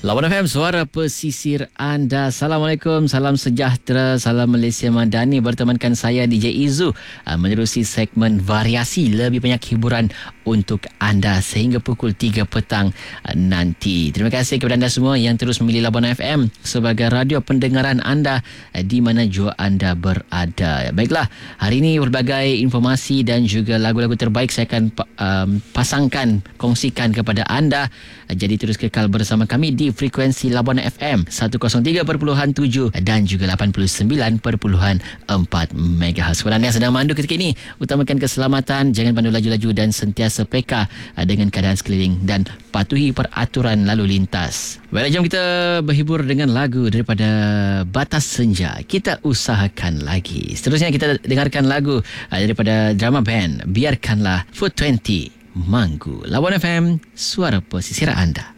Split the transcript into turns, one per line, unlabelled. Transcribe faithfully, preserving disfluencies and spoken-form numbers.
Lawan F M, suara pesisir anda. Assalamualaikum, salam sejahtera, salam Malaysia Madani. Bertemankan saya D J Izu menerusi segmen variasi, lebih banyak hiburan untuk anda sehingga pukul tiga petang nanti. Terima kasih kepada anda semua yang terus memilih Lawan F M sebagai radio pendengaran anda di mana jua anda berada. Baiklah, hari ini berbagai informasi dan juga lagu-lagu terbaik saya akan um, pasangkan, kongsikan kepada anda. Jadi terus kekal bersama kami di frekuensi Labuan F M seratus tiga perpuluhan tujuh dan juga lapan puluh sembilan perpuluhan empat megahertz. Kepada anda yang sedang mandu ketika ini, utamakan keselamatan, jangan pandu laju-laju dan sentiasa peka dengan keadaan sekeliling dan patuhi peraturan lalu lintas. Baiklah, jom kita berhibur dengan lagu daripada Batas Senja. Kita usahakan lagi. Seterusnya kita dengarkan lagu daripada drama band Biarkanlah Food dua puluh Manggu. Lawan F M, suara pesisir anda.